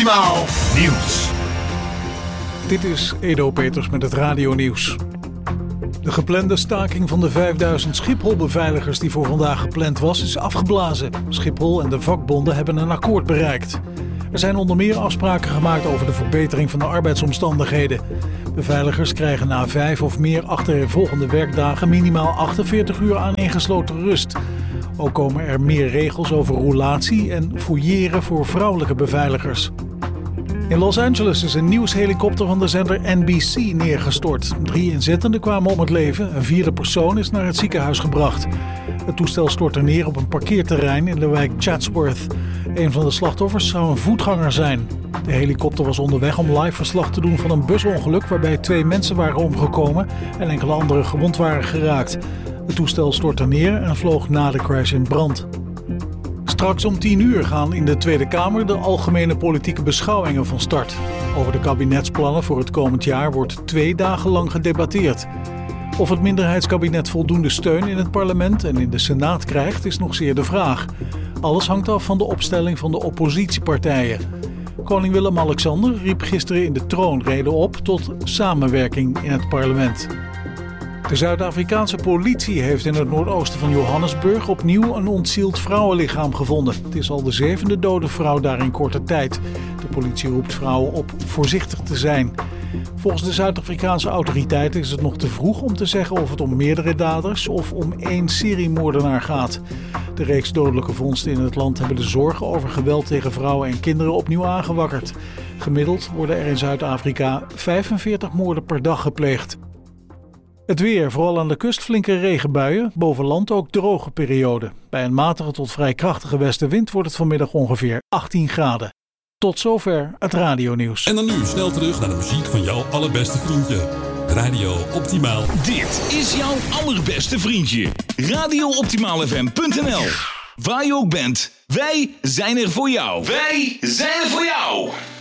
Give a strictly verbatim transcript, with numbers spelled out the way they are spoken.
Optimaal Nieuws. Dit is Edo Peters met het radionieuws. De geplande staking van de vijfduizend Schiphol-beveiligers die voor vandaag gepland was, is afgeblazen. Schiphol en de vakbonden hebben een akkoord bereikt. Er zijn onder meer afspraken gemaakt over de verbetering van de arbeidsomstandigheden. Beveiligers krijgen na vijf of meer achtereenvolgende werkdagen minimaal achtenveertig uur aaneengesloten rust. Ook komen er meer regels over roulatie en fouilleren voor vrouwelijke beveiligers. In Los Angeles is een nieuwshelikopter van de zender N B C neergestort. Drie inzittenden kwamen om het leven. Een vierde persoon is naar het ziekenhuis gebracht. Het toestel stortte neer op een parkeerterrein in de wijk Chatsworth. Een van de slachtoffers zou een voetganger zijn. De helikopter was onderweg om live verslag te doen van een busongeluk waarbij twee mensen waren omgekomen en enkele anderen gewond waren geraakt. Het toestel stortte neer en vloog na de crash in brand. Straks om tien uur gaan in de Tweede Kamer de algemene politieke beschouwingen van start. Over de kabinetsplannen voor het komend jaar wordt twee dagen lang gedebatteerd. Of het minderheidskabinet voldoende steun in het parlement en in de Senaat krijgt, is nog zeer de vraag. Alles hangt af van de opstelling van de oppositiepartijen. Koning Willem-Alexander riep gisteren in de troonrede op tot samenwerking in het parlement. De Zuid-Afrikaanse politie heeft in het noordoosten van Johannesburg opnieuw een ontzield vrouwenlichaam gevonden. Het is al de zevende dode vrouw daar in korte tijd. De politie roept vrouwen op voorzichtig te zijn. Volgens de Zuid-Afrikaanse autoriteiten is het nog te vroeg om te zeggen of het om meerdere daders of om één seriemoordenaar gaat. De reeks dodelijke vondsten in het land hebben de zorgen over geweld tegen vrouwen en kinderen opnieuw aangewakkerd. Gemiddeld worden er in Zuid-Afrika vijfenveertig moorden per dag gepleegd. Het weer, vooral aan de kust flinke regenbuien, boven land ook droge perioden. Bij een matige tot vrij krachtige westenwind wordt het vanmiddag ongeveer achttien graden. Tot zover het radionieuws. En dan nu snel terug naar de muziek van jouw allerbeste vriendje. Radio Optimaal. Dit is jouw allerbeste vriendje. radio optimaal f m punt n l. Waar je ook bent, wij zijn er voor jou. Wij zijn er voor jou.